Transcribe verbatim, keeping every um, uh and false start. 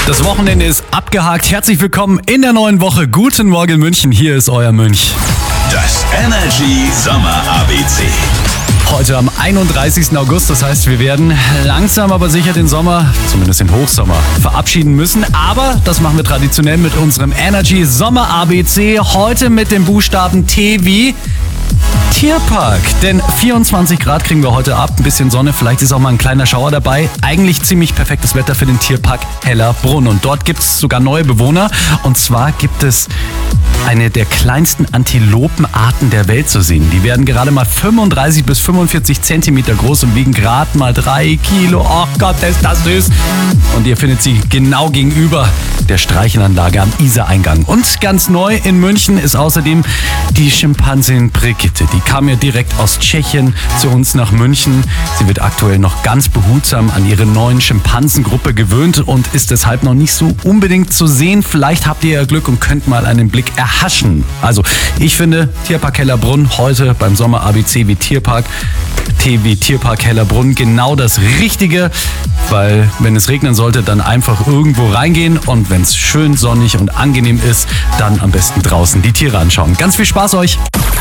Das Wochenende ist abgehakt. Herzlich willkommen in der neuen Woche. Guten Morgen München, hier ist euer Mönch. Das Energy Sommer A B C. Heute am einunddreißigsten August, das heißt, wir werden langsam aber sicher den Sommer, zumindest den Hochsommer, verabschieden müssen. Aber das machen wir traditionell mit unserem Energy Sommer A B C. Heute mit dem Buchstaben T wie Tierpark. Denn vierundzwanzig Grad kriegen wir heute ab, ein bisschen Sonne, vielleicht ist auch mal ein kleiner Schauer dabei. Eigentlich ziemlich perfektes Wetter für den Tierpark Hellerbrunn. Und dort gibt es sogar neue Bewohner. Und zwar gibt es eine der kleinsten Antilopenarten der Welt zu sehen. Die werden gerade mal fünfunddreißig bis fünfundvierzig Zentimeter groß und wiegen gerade mal drei Kilo. Oh Gott, ist das süß. Und ihr findet sie genau gegenüber der Streichelanlage am Isar-Eingang. Und ganz neu in München ist außerdem die Schimpansin Brigitte. Die kam ja direkt aus Tschechien zu uns nach München. Sie wird aktuell noch ganz behutsam an ihre neuen Schimpansengruppe gewöhnt und ist deshalb noch nicht so unbedingt zu sehen. Vielleicht habt ihr ja Glück und könnt mal einen Blick erhaschen. Also ich finde Tierpark Hellerbrunn heute beim Sommer A B C wie Tierpark, T wie Tierpark Hellerbrunn genau das Richtige, weil wenn es regnen sollte, dann einfach irgendwo reingehen und wenn es schön sonnig und angenehm ist, dann am besten draußen die Tiere anschauen. Ganz viel Spaß euch!